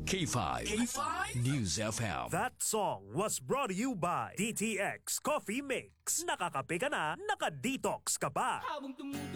K5 News FM. That song was brought to you by DTX Coffee Mix. Nakakape ka na, naka-detox ka pa.